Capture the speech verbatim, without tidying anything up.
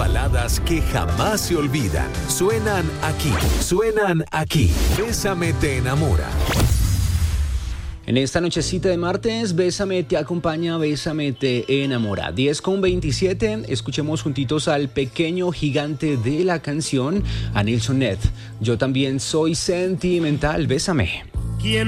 baladas que jamás se olvidan. Suenan aquí, suenan aquí. Bésame te enamora. En esta nochecita de martes, Bésame te acompaña, Bésame te enamora. diez con veintisiete, escuchemos juntitos al pequeño gigante de la canción, a Nilsson Ned. Yo también soy sentimental, bésame.